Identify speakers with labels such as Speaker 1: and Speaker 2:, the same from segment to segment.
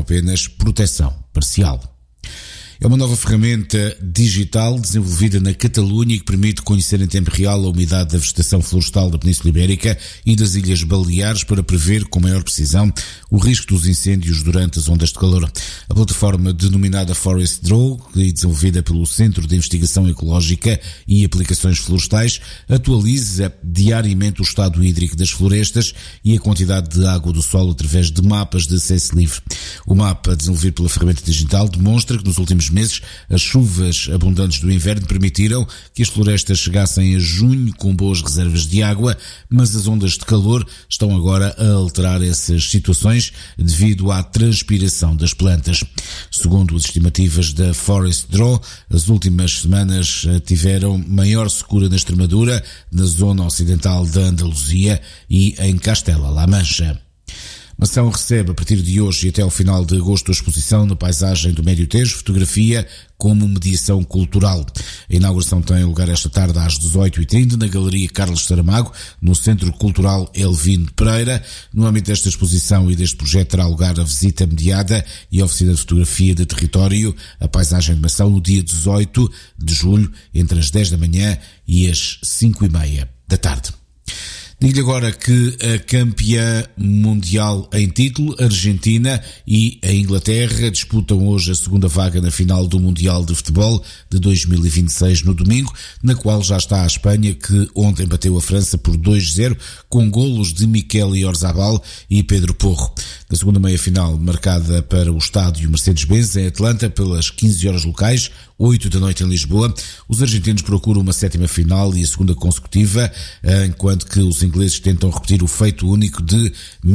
Speaker 1: apenas proteção parcial. É uma nova ferramenta digital desenvolvida na Catalunha e que permite conhecer em tempo real a umidade da vegetação florestal da Península Ibérica e das Ilhas Baleares para prever com maior precisão o risco dos incêndios durante as ondas de calor. A plataforma denominada Forest Draw, desenvolvida pelo Centro de Investigação Ecológica e Aplicações Florestais, atualiza diariamente o estado hídrico das florestas e a quantidade de água do solo através de mapas de acesso livre. O mapa, desenvolvido pela ferramenta digital, demonstra que nos últimos meses as chuvas abundantes do inverno permitiram que as florestas chegassem a junho com boas reservas de água, mas as ondas de calor estão agora a alterar essas situações devido à transpiração das plantas. Segundo as estimativas da Forest Draw, as últimas semanas tiveram maior secura na Extremadura, na zona ocidental da Andaluzia e em Castela-La Mancha. Mação recebe a partir de hoje e até ao final de agosto a exposição na paisagem do Médio Tejo, fotografia como mediação cultural. A inauguração tem lugar esta tarde às 18h30 na Galeria Carlos Saramago, no Centro Cultural Elvino Pereira. No âmbito desta exposição e deste projeto terá lugar a visita mediada e a oficina de fotografia de território, a paisagem de Mação, no dia 18 de julho, entre as 10 da manhã e as 5h30 da tarde. Digo-lhe agora que a campeã mundial em título, a Argentina e a Inglaterra, disputam hoje a segunda vaga na final do Mundial de Futebol de 2026 no domingo, na qual já está a Espanha, que ontem bateu a França por 2-0, com golos de Miquel Oyarzabal e Pedro Porro. Na segunda meia-final, marcada para o estádio Mercedes-Benz, em Atlanta, pelas 15 horas locais, 8 da noite em Lisboa, os argentinos procuram uma sétima final e a segunda consecutiva, enquanto que os ingleses tentam repetir o feito único de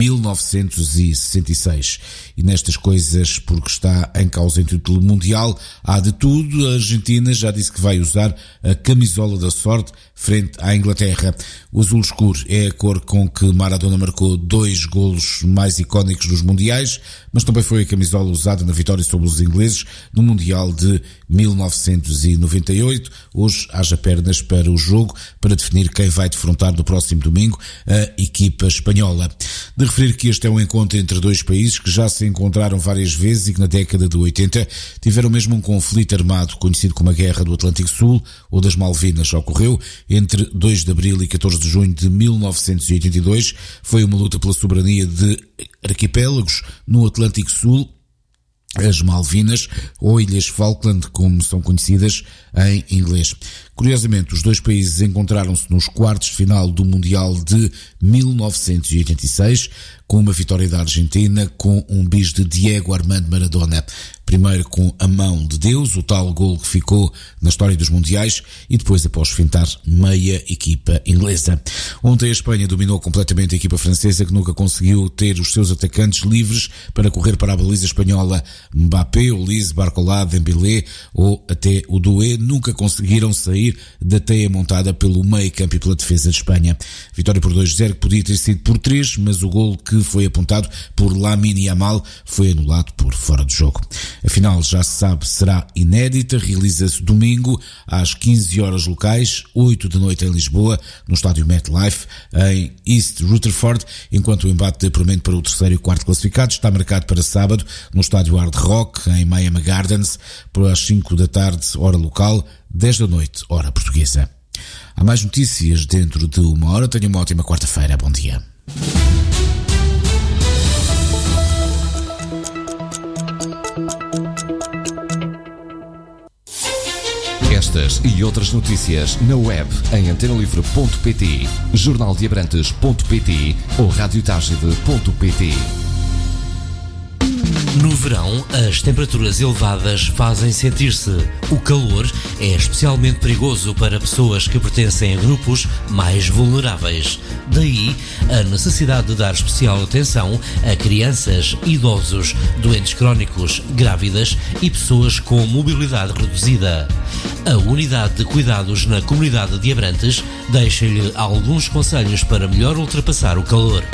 Speaker 1: 1966. E nestas coisas, porque está em causa em título mundial, há de tudo. A Argentina já disse que vai usar a camisola da sorte frente à Inglaterra. O azul escuro é a cor com que Maradona marcou 2 golos mais icónicos dos mundiais, mas também foi a camisola usada na vitória sobre os ingleses no Mundial de 1998. Hoje haja pernas para o jogo para definir quem vai defrontar no próximo domingo a equipa espanhola. De referir que este é um encontro entre dois países que já se encontraram várias vezes e que na década de 80 tiveram mesmo um conflito armado conhecido como a Guerra do Atlântico Sul ou das Malvinas. Ocorreu entre 2 de abril e 14 de junho de 1982. Foi uma luta pela soberania de arquipélagos no Atlântico Sul, as Malvinas ou Ilhas Falkland, como são conhecidas em inglês. Curiosamente, os dois países encontraram-se nos quartos de final do Mundial de 1986, com uma vitória da Argentina com um bis de Diego Armando Maradona. Primeiro com a mão de Deus, o tal gol que ficou na história dos mundiais, e depois após fintar meia equipa inglesa. Ontem a Espanha dominou completamente a equipa francesa, que nunca conseguiu ter os seus atacantes livres para correr para a baliza espanhola. Mbappé, Olise, Barcola, Dembélé ou até o Doué nunca conseguiram sair da teia montada pelo meio-campo e pela defesa de Espanha. Vitória por 2-0 que podia ter sido por 3, mas o gol que foi apontado por Lamine Yamal foi anulado por fora de jogo. A final, já se sabe, será inédita, realiza-se domingo às 15 horas locais, 8 da noite em Lisboa, no estádio MetLife, em East Rutherford, enquanto o embate de apuramento para o terceiro e quarto classificado está marcado para sábado, no estádio Hard Rock, em Miami Gardens, às 5 da tarde, hora local, 10 da noite, hora portuguesa. Há mais notícias dentro de uma hora. Tenha uma ótima quarta-feira. Bom dia.
Speaker 2: Estas e outras notícias na web em antenalivre.pt, jornaldeabrantes.pt ou radiotagide.pt.
Speaker 3: No verão, as temperaturas elevadas fazem sentir-se. O calor é especialmente perigoso para pessoas que pertencem a grupos mais vulneráveis. Daí, a necessidade de dar especial atenção a crianças, idosos, doentes crónicos, grávidas e pessoas com mobilidade reduzida. A Unidade de Cuidados na Comunidade de Abrantes deixa-lhe alguns conselhos para melhor ultrapassar o calor.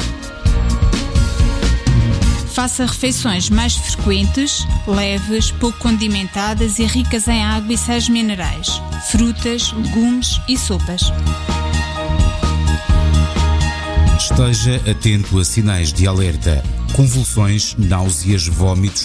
Speaker 4: Faça refeições mais frequentes, leves, pouco condimentadas e ricas em água e sais minerais, frutas, legumes e sopas.
Speaker 1: Esteja atento a sinais de alerta: convulsões, náuseas, vômitos,